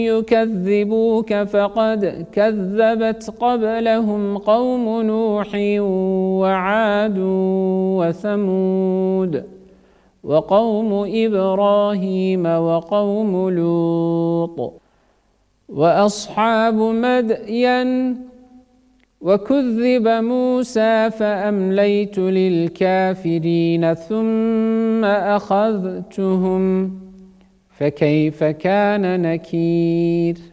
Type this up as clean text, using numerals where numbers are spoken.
يكذبوك فقد كذبت قبلهم قوم نوح وعاد وثمود وقوم إبراهيم وقوم لوط وأصحاب مدين وكذب موسى فأمليت للكافرين ثم أخذتهم فكيف كان نكير